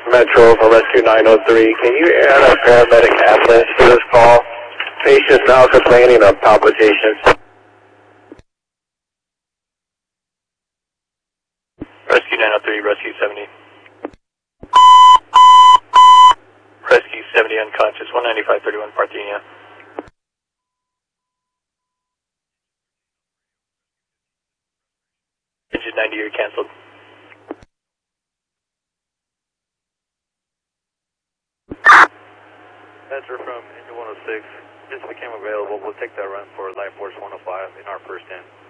Metro from Rescue 903. Can you add a paramedic ambulance to this call? Patient now complaining of palpitations. Rescue 903, Rescue 70. Rescue 70 unconscious, 195-31 Parthenia. Engine 90, you're canceled. Answer from engine 106 just became available. We'll take that run for Life Force 105 in our first end.